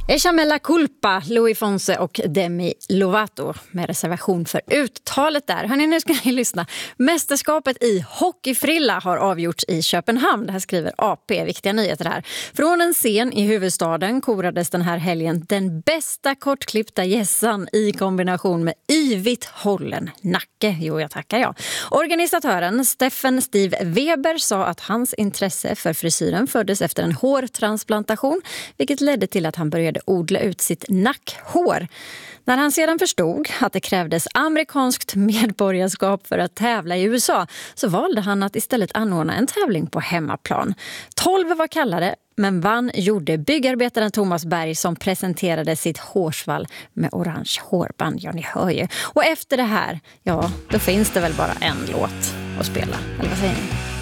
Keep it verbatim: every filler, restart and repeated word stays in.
Echamella culpa, Louis Fonse och Demi Lovato med reservation för uttalet där. Hörrni, nu ska ni lyssna. Mästerskapet i hockeyfrilla har avgjorts i Köpenhamn. Det här skriver A P. Viktiga nyheter här. Från en scen i huvudstaden korades den här helgen den bästa kortklippta gässan i kombination med yvigt hållen nacke. Jo, jag tackar jag. Organisatören Steffen Steve Weber sa att hans intresse för frisyren föddes efter en hårtransplantation, vilket ledde till att han började odla ut sitt nackhår. När han sedan förstod att det krävdes amerikanskt medborgarskap för att tävla i U S A så valde han att istället anordna en tävling på hemmaplan. Tolv var kallade, men vann gjorde byggarbetaren Thomas Berg som presenterade sitt hårsvall med orange hårband. Ja, ni hör ju. Och efter det här, ja, då finns det väl bara en låt att spela. Eller vad säger ni?